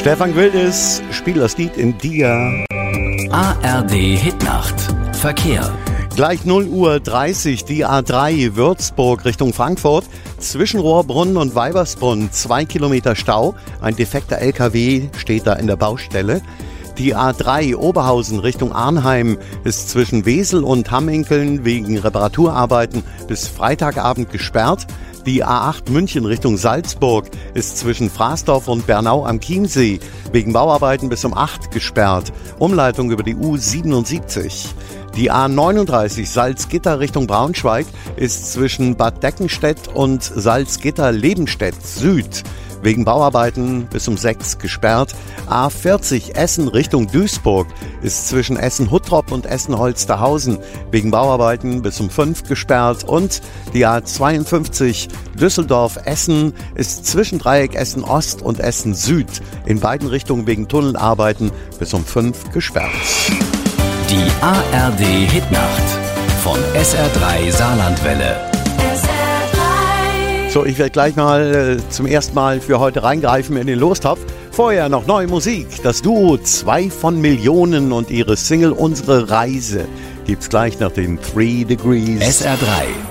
Stefan Gwildes spielt das Lied in Dia. ARD Hitnacht. Verkehr. Gleich 0:30 Uhr, die A3 Würzburg Richtung Frankfurt. Zwischen Rohrbrunn und Weibersbrunn 2 Kilometer Stau. Ein defekter LKW steht da in der Baustelle. Die A3 Oberhausen Richtung Arnheim ist zwischen Wesel und Hamminkeln wegen Reparaturarbeiten bis Freitagabend gesperrt. Die A8 München Richtung Salzburg ist zwischen Fraßdorf und Bernau am Chiemsee wegen Bauarbeiten bis um 8 gesperrt. Umleitung über die U77. Die A39 Salzgitter Richtung Braunschweig ist zwischen Bad Deckenstedt und Salzgitter-Lebenstedt Süd wegen Bauarbeiten bis um 6 gesperrt. A40 Essen Richtung Duisburg ist zwischen Essen-Huttrop und Essen-Holsterhausen wegen Bauarbeiten bis um 5 gesperrt. Und die A52 Düsseldorf-Essen ist zwischen Dreieck Essen-Ost und Essen-Süd in beiden Richtungen wegen Tunnelarbeiten bis um 5 gesperrt. Die ARD Hitnacht von SR3 Saarlandwelle. So, ich werde gleich mal zum ersten Mal für heute reingreifen in den Lostopf. Vorher noch neue Musik. Das Duo 2 von Millionen und ihre Single Unsere Reise gibt's gleich nach den 3 Degrees. SR3